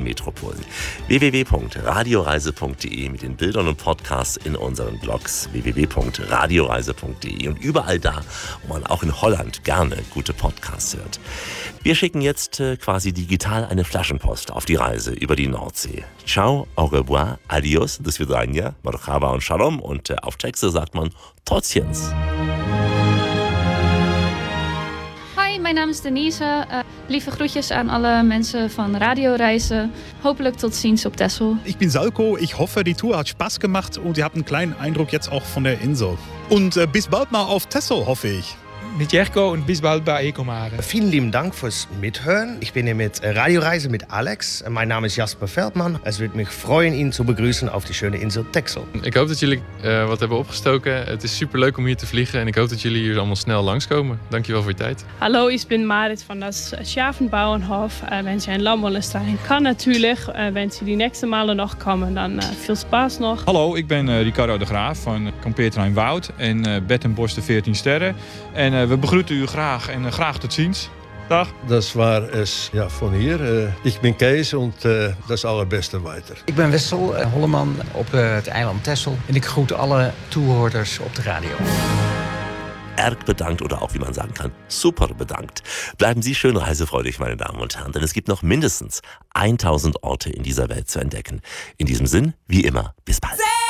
Metropol. www.radioreise.de mit den Bildern und Podcasts in unseren Blogs www.radioreise.de und überall da, wo man auch in Holland gerne gute Podcasts hört. Wir schicken jetzt quasi digital eine Flaschenpost auf die Reise über die Nordsee. Ciao, au revoir, adios, do svidania, marhaba und shalom und auf Texte sagt man Totsiens. Hi, mijn naam is Denise. Lieve groetjes aan alle mensen van Radioreise. Hopelijk tot ziens op Texel. Ich bin Salko. Ich hoffe, die Tour hat Spaß gemacht und ihr habt einen kleinen Eindruck jetzt auch von der Insel. Und bis bald mal auf Texel, hoffe ich. Mit Jerko und bis bald bei Ecomare. Vielen lieben Dank fürs Mithören. Ich bin hier mit Radioreise mit Alex. Mein Name ist Jasper Veldman. Es würde mich freuen, Ihnen zu begrüßen auf die schöne Insel Texel. Ik hoop dat jullie wat hebben opgestoken. Het is superleuk om hier te vliegen en ik hoop dat jullie hier allemaal snel langskomen. Dankjewel voor je tijd. Hallo, ich bin Marit von das Schafenbauernhof. Wenn Sie ein Lamm wollen streichen kann, natürlich. Wenn Sie die nächsten Male noch kommen, dann viel Spaß noch. Hallo, ik ben Ricardo de Graaf van Kampeerterrein Woud en Bed en Bos de 14 Sterren. En we begroeten u graag en graag tot ziens. Dag. Das war es von hier. Ich bin Kees und das allerbeste weiter. Ik ben Wessel Holleman op het eiland Texel. En ik groet alle toehoorders op de radio. Erg bedankt oder auch, wie man sagen kann, super bedankt. Bleiben Sie schön reisefreudig, meine Damen und Herren, denn es gibt noch mindestens 1000 Orte in dieser Welt zu entdecken. In diesem Sinn, wie immer, bis bald.